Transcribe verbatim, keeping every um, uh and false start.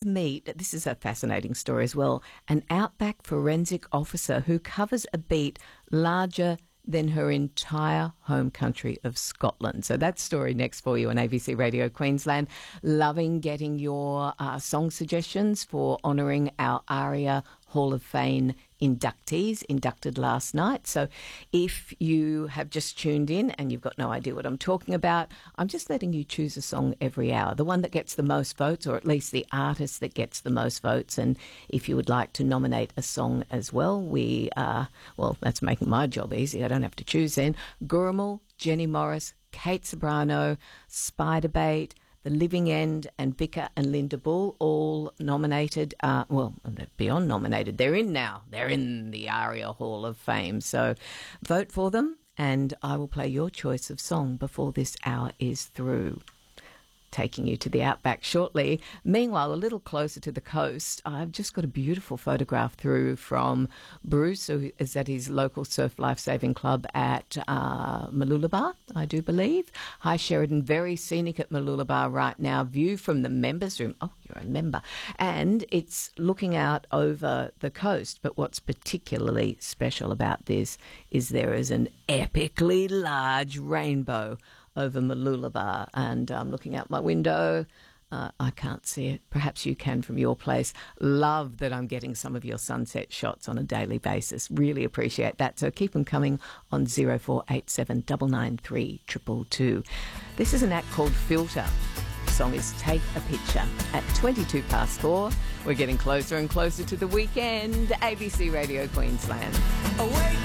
meet, this is a fascinating story as well, an outback forensic officer who covers a beat larger than her entire home country of Scotland. So that story next for you on A B C Radio Queensland. Loving getting your uh, song suggestions for honouring our ARIA Hall of Fame inductees inducted last night. So if you have just tuned in and you've got no idea what I'm talking about, I'm just letting you choose a song every hour, the one that gets the most votes, or at least the artist that gets the most votes. And if you would like to nominate a song as well, we are, well, that's making my job easy. I don't have to choose then. Gurrumul, Jenny Morris, Kate Sobrano, Spiderbait, The Living End, and Bicker and Linda Bull, all nominated. Uh, well, they're beyond nominated. They're in now. They're in the ARIA Hall of Fame. So vote for them, and I will play your choice of song before this hour is through. Taking you to the outback shortly. Meanwhile, a little closer to the coast, I've just got a beautiful photograph through from Bruce, who is at his local surf lifesaving club at uh, Mooloolaba, I do believe. Hi, Sheridan. Very scenic at Mooloolaba right now. View from the members' room. Oh, you're a member. And it's looking out over the coast. But what's particularly special about this is there is an epically large rainbow over Mooloolaba, and I'm looking out my window. Uh, I can't see it. Perhaps you can from your place. Love that I'm getting some of your sunset shots on a daily basis. Really appreciate that. So keep them coming on zero four eight seven nine nine three two two two. This is an act called Filter. The song is Take a Picture. At twenty-two past four, we're getting closer and closer to the weekend. A B C Radio Queensland. Awake.